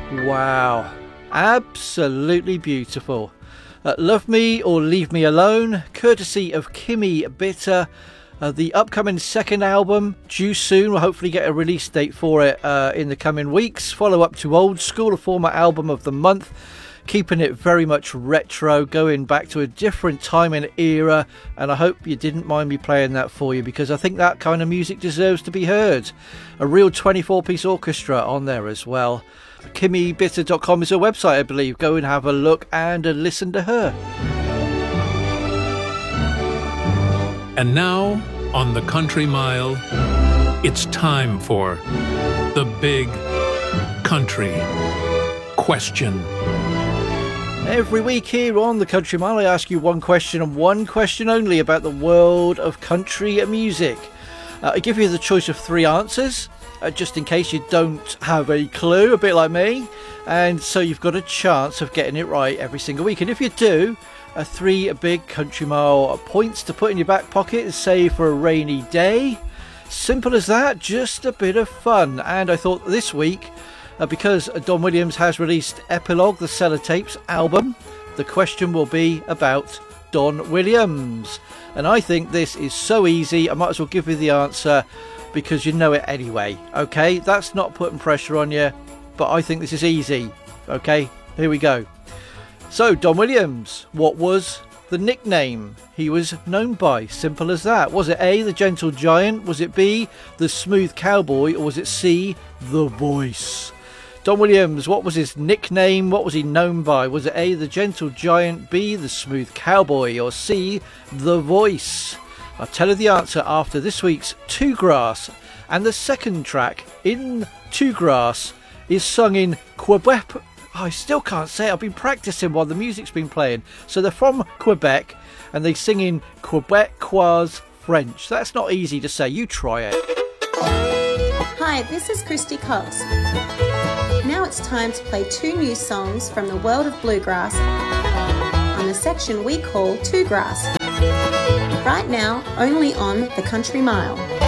Wow, absolutely beautiful. Love Me or Leave Me Alone, courtesy of Kimmy Bitter. The upcoming second album, due soon. We'll hopefully get a release date for it in the coming weeks. Follow up to Old School, a former album of the month. Keeping it very much retro, going back to a different time and era. And I hope you didn't mind me playing that for you, because I think that kind of music deserves to be heard. A real 24-piece orchestra on there as well. KimmyBitter.com is her website, I believe. Go and have a look and listen to her. And now, on the Country Mile, it's time for the Big Country Question. Every week here on the Country Mile, I ask you one question and one question only about the world of country music. I give you the choice of three answers, just in case you don't have a clue, a bit like me. And so you've got a chance of getting it right every single week. And if you do, three big Country Mile points to put in your back pocket and save for a rainy day. Simple as that, just a bit of fun. And I thought this week, because Don Williams has released Epilogue, the Sellotapes album, the question will be about Don Williams. And I think this is so easy, I might as well give you the answer because you know it anyway. Okay, that's not putting pressure on you, but I think this is easy. Okay, here we go. So, Don Williams, what was the nickname he was known by? Simple as that. Was it A, the Gentle Giant? Was it B, the Smooth Cowboy? Or was it C, the Voice? Don Williams, what was his nickname? What was he known by? Was it A, the Gentle Giant, B, the Smooth Cowboy, or C, the Voice? I'll tell you the answer after this week's Two Grass. And the second track in Two Grass is sung in Quebec. I still can't say it. I've been practicing while the music's been playing. So they're from Quebec and they sing in Quebecois French. That's not easy to say. You try it. Hi, this is Christy Coles. Now it's time to play two new songs from the world of bluegrass on the section we call Two Grass. Right now, only on the Country Mile.